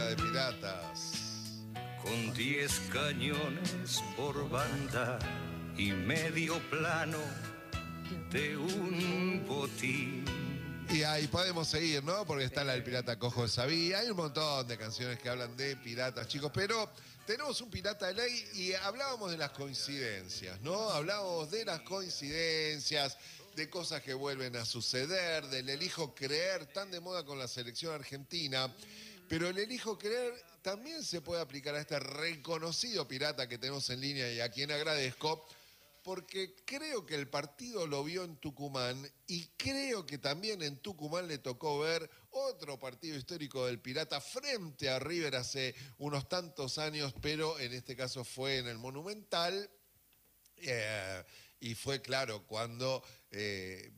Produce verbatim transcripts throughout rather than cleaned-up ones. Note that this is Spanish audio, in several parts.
de piratas. Con diez cañones por banda y medio plano de un botín. Y ahí podemos seguir, ¿no? Porque está la del pirata cojo de Sabí. Hay un montón de canciones que hablan de piratas, chicos, pero tenemos un pirata de ley y hablábamos de las coincidencias, ¿no? Hablábamos de las coincidencias, de cosas que vuelven a suceder, del elijo creer, tan de moda con la selección argentina. Pero el elijo creer también se puede aplicar a este reconocido pirata que tenemos en línea y a quien agradezco, porque creo que el partido lo vio en Tucumán y creo que también en Tucumán le tocó ver otro partido histórico del Pirata frente a River hace unos tantos años, pero en este caso fue en el Monumental. Eh, y fue claro cuando eh,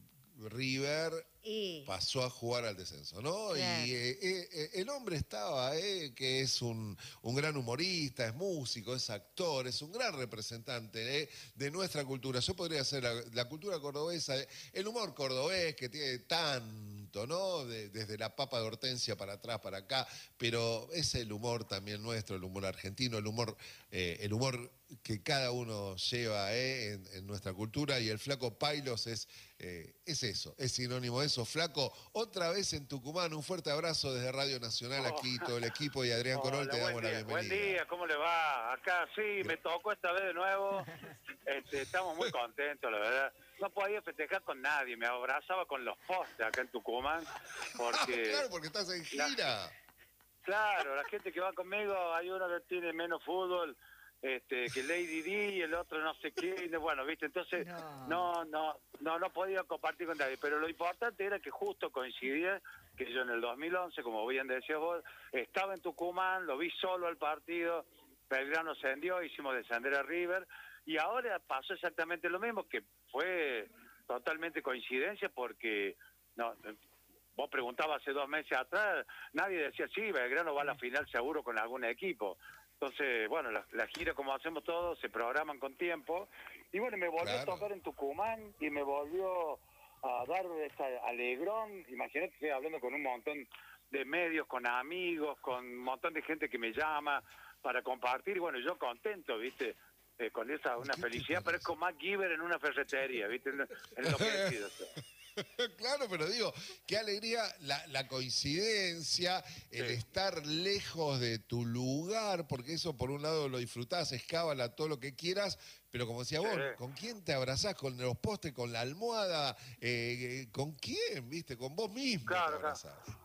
River y... pasó a jugar al descenso, ¿no? Claro. Y eh, eh, el hombre estaba, eh, que es un, un gran humorista, es músico, es actor, es un gran representante eh, de nuestra cultura. Yo podría ser la, la cultura cordobesa, el humor cordobés que tiene tanto, ¿no? De, desde la papa de Hortensia para atrás, para acá, pero es el humor también nuestro, el humor argentino, el humor, eh, el humor que cada uno lleva eh, en, en nuestra cultura, y el Flaco Pailos es, eh, es eso, es sinónimo de eso. Flaco, otra vez en Tucumán, un fuerte abrazo desde Radio Nacional, aquí todo el equipo y Adrián Corol, te damos la bienvenida. Buen día, ¿cómo le va? Acá sí, me tocó esta vez de nuevo, este, estamos muy contentos, la verdad. No podía festejar con nadie, me abrazaba con los postes acá en Tucumán, porque... Claro, porque estás en gira. La, claro, la gente que va conmigo, hay uno que tiene menos fútbol, este, que Lady D y el otro no sé qué, bueno, viste, entonces no, no, no, no, no podía compartir con nadie, pero lo importante era que justo coincidía que yo en el dos mil once, como bien decías vos, estaba en Tucumán, lo vi solo al partido, Belgrano ascendió, hicimos descender a River, y ahora pasó exactamente lo mismo, que fue totalmente coincidencia, porque no, vos preguntabas hace dos meses atrás, nadie decía, sí, Belgrano va a la final seguro con algún equipo. Entonces, bueno, la, la gira, como hacemos todos, se programan con tiempo. Y bueno, me volvió claro. a tocar en Tucumán y me volvió a dar esta alegrón. Imagínate que estoy hablando con un montón de medios, con amigos, con un montón de gente que me llama para compartir. Y bueno, yo contento, ¿viste? Eh, con esa, una felicidad, pero es como MacGyver en una ferretería, ¿viste? En, en lo que he sido, o sea. Claro, pero digo, qué alegría la, la coincidencia, el sí. estar lejos de tu lugar, porque eso por un lado lo disfrutás, es cábala, todo lo que quieras, pero como decía vos, sí. ¿con quién te abrazás? ¿Con los postes, con la almohada? Eh, ¿Con quién, viste? Con vos mismo claro, te abrazás. Claro.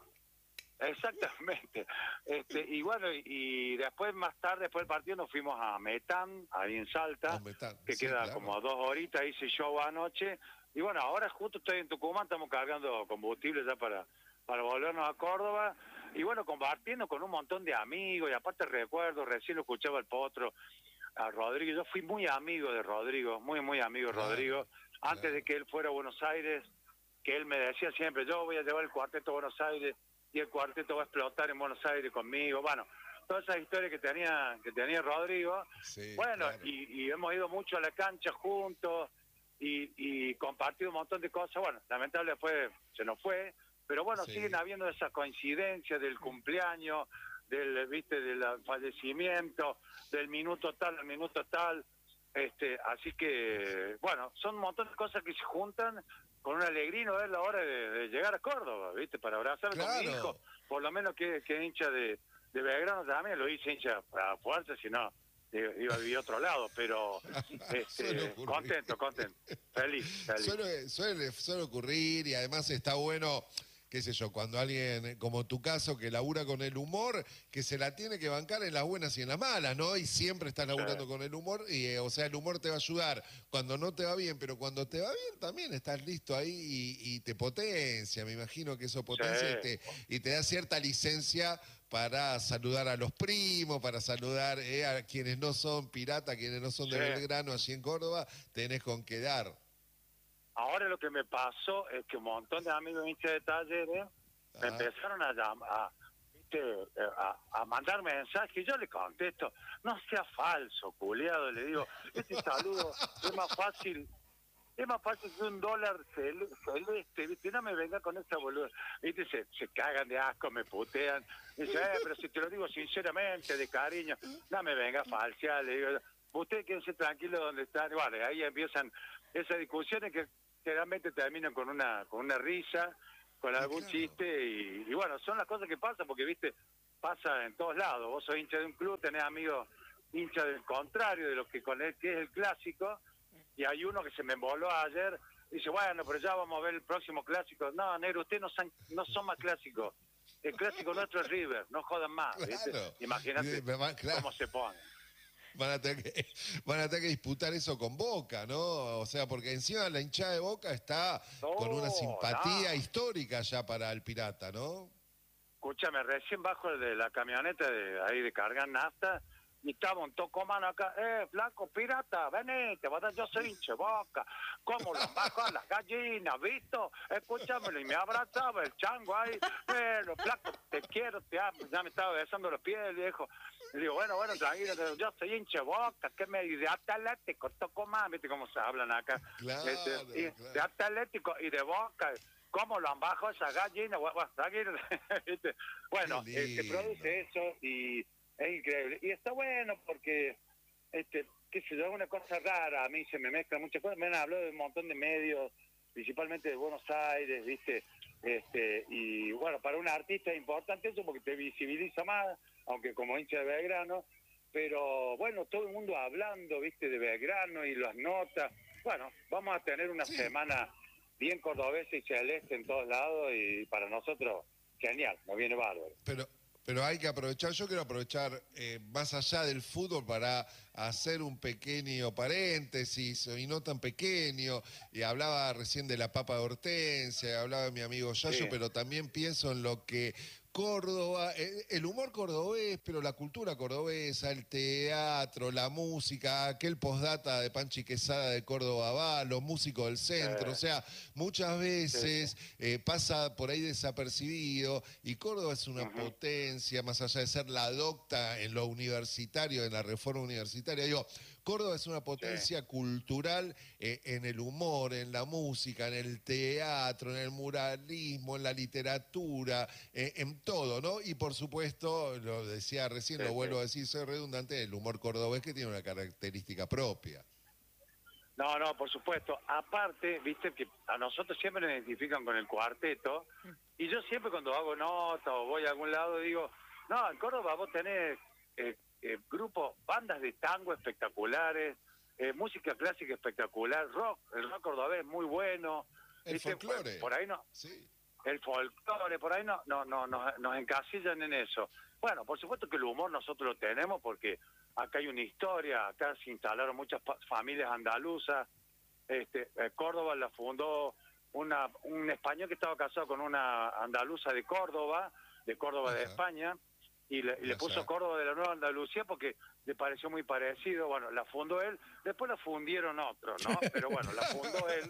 Exactamente. Este, y bueno, y después, más tarde, después del partido, nos fuimos a Metán, ahí en Salta, Metán, que sí, queda claro. como dos horitas, hice show anoche. Y bueno, ahora justo estoy en Tucumán, estamos cargando combustible ya para, para volvernos a Córdoba. Y bueno, compartiendo con un montón de amigos, y aparte recuerdo, recién lo escuchaba el Potro, a Rodrigo. Yo fui muy amigo de Rodrigo, muy, muy amigo de claro, Rodrigo. Antes claro. de que él fuera a Buenos Aires, que él me decía siempre, yo voy a llevar el cuarteto a Buenos Aires, y el cuarteto va a explotar en Buenos Aires conmigo. Bueno, todas esas historias que tenía, que tenía Rodrigo. Sí, bueno, claro. y, y hemos ido mucho a la cancha juntos, Y, y compartido un montón de cosas. Bueno, lamentablemente fue, se nos fue, pero bueno, sí. siguen habiendo esas coincidencias del cumpleaños, del, viste, del fallecimiento, del minuto tal al minuto tal, este, así que, bueno, son un montón de cosas que se juntan con una alegría, no es la hora de, de llegar a Córdoba, viste, para abrazarme claro. con mi hijo, por lo menos que, que hincha de, de Belgrano también, lo hice hincha a fuerza, si no iba a vivir a otro lado, pero este, contento, contento, feliz, feliz. Suele, suele, suele ocurrir, y además está bueno, qué sé yo, cuando alguien, como tu caso, que labura con el humor, que se la tiene que bancar en las buenas y en las malas, ¿no? Y siempre estás laburando sí. con el humor, y eh, o sea, el humor te va a ayudar cuando no te va bien, pero cuando te va bien también estás listo ahí y, y te potencia, me imagino que eso potencia sí. y, te, y te da cierta licencia para saludar a los primos, para saludar eh, a quienes no son piratas, quienes no son de sí. Belgrano, allí en Córdoba, tenés con qué dar. Ahora lo que me pasó es que un montón de amigos hinchas de Talleres ah. me empezaron a llamar, a, ¿viste? A, a mandar mensajes, y yo le contesto, no sea falso, culiado, le digo, este saludo es más fácil, es más fácil que un dólar celeste, ¿viste? No me venga con esta boluda. ¿Viste? Se, se cagan de asco, me putean. Dice, eh, pero si te lo digo sinceramente, de cariño, no me venga a falsear. Le digo, usted quédense tranquilo donde están. Vale, ahí empiezan esas discusiones que generalmente terminan con una con una risa, con algún claro. chiste, y, y bueno, son las cosas que pasan, porque, ¿viste? Pasa en todos lados. Vos sos hincha de un club, tenés amigos hincha del contrario, de lo que con él que es el clásico, y hay uno que se me emboló ayer, dice, bueno, pero ya vamos a ver el próximo clásico. No, negro, ustedes no son, no son más clásicos. El clásico nuestro es River, no jodan más. Claro. Imagínate claro. cómo se pone. Van a, tener que, van a tener que disputar eso con Boca, ¿no? O sea, porque encima la hinchada de Boca está no, con una simpatía no. histórica ya para el Pirata, ¿no? Escúchame, recién bajo de la camioneta de ahí de cargar nafta, y estaba un tocomano acá, eh, flaco, Pirata, venite, yo soy hincha Boca, ¿cómo lo bajo a las gallinas, visto? Escúchamelo, y me abrazaba el chango ahí, pero flaco, te quiero, te amo, ya me estaba besando los pies el viejo. Le digo, bueno, bueno, tranquilo, yo soy hincha Boca, que me de Atlético, tocomano, viste cómo se hablan acá, claro, este, y, claro. de Atlético y de Boca. ¿Cómo lo han bajado esa gallina? Bueno, bueno este, produce eso y es increíble. Y está bueno porque, este, qué sé yo, es una cosa rara. A mí se me mezclan muchas cosas. Me han hablado de un montón de medios, principalmente de Buenos Aires, ¿viste? Este, y bueno, para un artista es importante eso porque te visibiliza más, aunque como hincha de Belgrano. Pero bueno, todo el mundo hablando, ¿viste? De Belgrano y las notas. Bueno, vamos a tener una sí. semana bien cordobesa y celeste en todos lados, y para nosotros, genial, nos viene bárbaro. Pero, pero hay que aprovechar, yo quiero aprovechar eh, más allá del fútbol para hacer un pequeño paréntesis, y no tan pequeño, y hablaba recién de la papa de Hortensia, hablaba de mi amigo Yayo, sí. pero también pienso en lo que Córdoba, el humor cordobés, pero la cultura cordobesa, el teatro, la música, aquel postdata de Panchi Quesada de Córdoba va, los músicos del centro, eh, o sea, muchas veces sí. eh, pasa por ahí desapercibido, y Córdoba es una uh-huh. potencia, más allá de ser la docta en lo universitario, en la reforma universitaria, digo, Córdoba es una potencia sí. cultural eh, en el humor, en la música, en el teatro, en el muralismo, en la literatura, eh, en todo, ¿no? Y por supuesto, lo decía recién, sí, lo vuelvo sí. a decir, soy redundante, el humor cordobés que tiene una característica propia. No, no, por supuesto. Aparte, viste que a nosotros siempre nos identifican con el cuarteto, y yo siempre cuando hago nota o voy a algún lado digo, no, en Córdoba vos tenés... Eh, Eh, grupos, bandas de tango espectaculares, eh, música clásica espectacular, rock, el rock cordobés muy bueno. El ¿viste? folclore. Por, por ahí no. Sí. El folclore, por ahí no, no, no, no, nos encasillan en eso. Bueno, por supuesto que el humor nosotros lo tenemos porque acá hay una historia, acá se instalaron muchas familias andaluzas. Este, eh, Córdoba la fundó una, un español que estaba casado con una andaluza de Córdoba, de Córdoba Ajá. de España. Y le, y le puso Córdoba de la Nueva Andalucía porque le pareció muy parecido. Bueno, la fundó él, después la fundieron otros, ¿no? Pero bueno, la fundó él.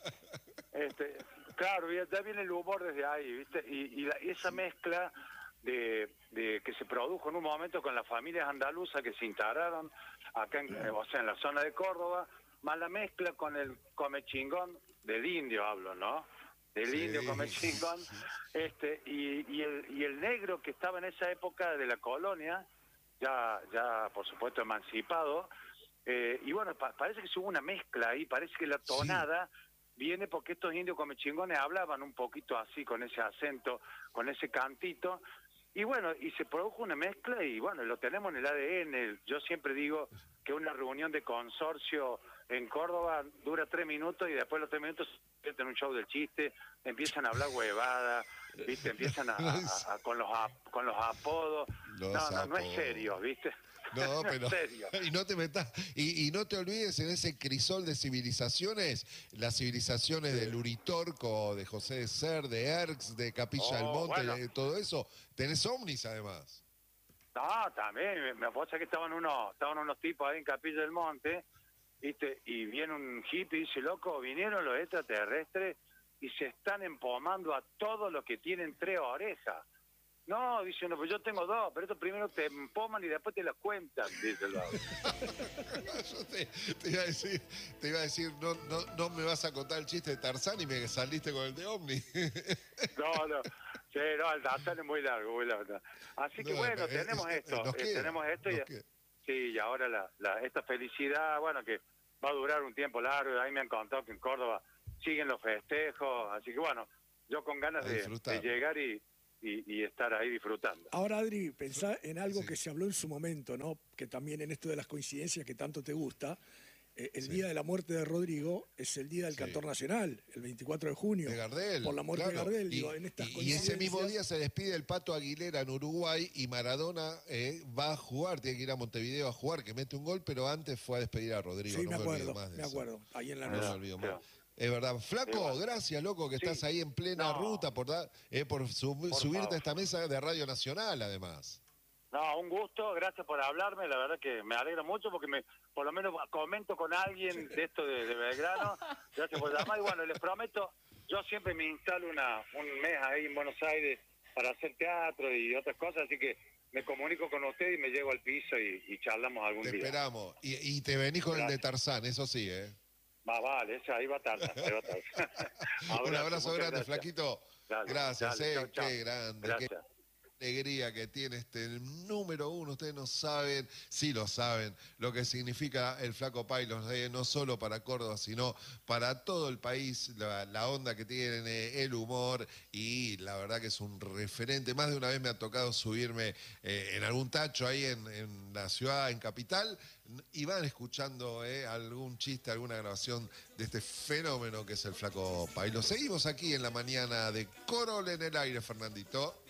Este, claro, ya viene el humor desde ahí, ¿viste? Y, y, la, y esa mezcla de, de que se produjo en un momento con las familias andaluzas que se integraron acá, en, eh, o sea, en la zona de Córdoba, más la mezcla con el come chingón del indio, hablo, ¿no? del sí, indio come chingón, sí. este, y, y, el, y el negro que estaba en esa época de la colonia, ya, ya por supuesto emancipado, eh, y bueno, pa parece que hubo una mezcla ahí, parece que la tonada sí. viene porque estos indios come chingones hablaban un poquito así, con ese acento, con ese cantito, y bueno, y se produjo una mezcla, y bueno, lo tenemos en el A D N. Yo siempre digo que una reunión de consorcio en Córdoba dura tres minutos, y después los tres minutos en un show del chiste, empiezan a hablar huevadas, ¿viste? Empiezan a, a, a con los a, con los apodos. Los no, no, no es serio, ¿viste? No, no pero... serio. Y no te metas, y, y no te olvides en ese crisol de civilizaciones, las civilizaciones sí. del Uritorco, de José de Ser, de Erx, de Capilla oh, del Monte, bueno. de todo eso. Tenés ovnis además. No, también, me apuesta que estaban unos, estaban unos tipos ahí en Capilla del Monte, ¿viste? Y viene un hippie y dice, loco, vinieron los extraterrestres y se están empomando a todos los que tienen tres orejas. No, dice uno, pues yo tengo dos, pero estos primero te empoman y después te las cuentan, dice el otro. Yo te, te iba a decir, te iba a decir, no, no, no me vas a contar el chiste de Tarzán y me saliste con el de Omni. No, no. Sí, no, el Tarzán es muy largo, muy largo. Así que No, bueno, es- tenemos es- esto, nos eh, queda, tenemos esto y nos queda. sí, y ahora la, la, esta felicidad, bueno, que va a durar un tiempo largo, ahí me han contado que en Córdoba siguen los festejos, así que bueno, yo con ganas A de, disfrutar. de llegar y, y, y estar ahí disfrutando. Ahora, Adri, pensá en algo Sí. que se habló en su momento, ¿no? Que también en esto de las coincidencias que tanto te gusta, eh, el Sí. día de la muerte de Rodrigo es el día del Sí. cantor nacional, el veinticuatro de junio. De Gardel. Por la muerte claro. de Gardel. Y, Digo, en estas y- y ese mismo coincidencias- día se despide el Pato Aguilera en Uruguay y Maradona eh, va a jugar, tiene que ir a Montevideo a jugar, que mete un gol, pero antes fue a despedir a Rodrigo. Sí, no me olvido acuerdo, más de me eso. acuerdo. Ahí en la No me noche. olvido Claro. más. Es verdad. Flaco, Igual. gracias, loco, que Sí. estás ahí en plena No. ruta por, dar- eh, por su- subirte favor. a esta mesa de Radio Nacional, además. No, un gusto, gracias por hablarme, la verdad que me alegra mucho porque me por lo menos comento con alguien de esto de, de Belgrano, gracias por llamar y bueno, les prometo, yo siempre me instalo una un mes ahí en Buenos Aires para hacer teatro y otras cosas, así que me comunico con usted y me llego al piso y, y charlamos algún Te día. esperamos. Y, y te venís con el de Gracias. Tarzán, eso sí, ¿eh? Va, vale, esa, ahí va tarde, ahí va tarde. Un abrazo muchas grande, gracias. Flaquito. Dale, Gracias, dale, eh. chau, chau. Qué grande. Gracias. Qué alegría que tiene este número uno. Ustedes no saben, sí lo saben, lo que significa el Flaco Pailos, eh, no solo para Córdoba, sino para todo el país, la, la onda que tiene, el humor, y la verdad que es un referente. Más de una vez me ha tocado subirme eh, en algún tacho ahí en, en la ciudad, en Capital, y van escuchando eh, algún chiste, alguna grabación de este fenómeno que es el Flaco Pailos. Seguimos aquí en la mañana de Corol en el aire, Fernandito.